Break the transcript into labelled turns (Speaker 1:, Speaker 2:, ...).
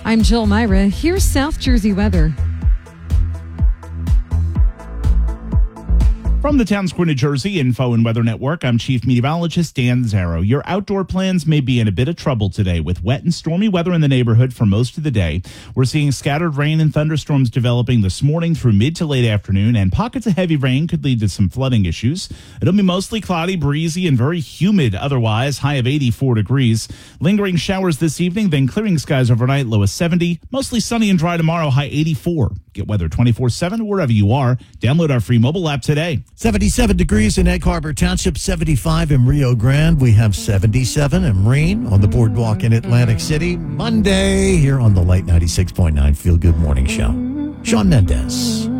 Speaker 1: I'm Jill Myra. Here's South Jersey weather.
Speaker 2: From the Town Square, New Jersey Info and Weather Network, I'm Chief Meteorologist Dan Zarrow. Your outdoor plans may be in a bit of trouble today with wet and stormy weather in the neighborhood for most of the day. We're seeing scattered rain and thunderstorms developing this morning through mid to late afternoon, and pockets of heavy rain could lead to some flooding issues. It'll be mostly cloudy, breezy, and very humid otherwise, high of 84 degrees. Lingering showers this evening, then clearing skies overnight, low of 70. Mostly sunny and dry tomorrow, high 84. Get weather 24/7 wherever you are. Download our free mobile app today.
Speaker 3: 77 degrees in Egg Harbor Township, 75 in Rio Grande. We have 77 in Marine on the boardwalk in Atlantic City. Monday here on the Light 96.9 Feel Good Morning Show. Sean Mendez.